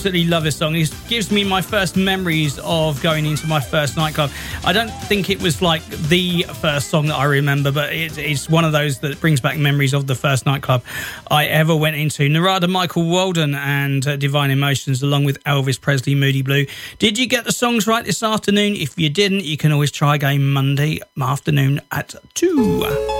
absolutely love this song. It gives me my first memories of going into my first nightclub. I don't think it was like the first song that I remember, but it's one of those that brings back memories of the first nightclub I ever went into. Narada Michael Walden and Divine Emotions, along with Elvis Presley, Moody Blue. Did you get the songs right this afternoon? If you didn't, you can always try again Monday afternoon at 2.